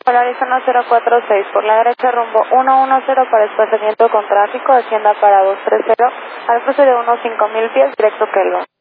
Hola, Arizona 046, por la derecha rumbo 110 para desplazamiento con tráfico, Hacienda para 230, al cruce de unos 5000 pies, directo Kelvin.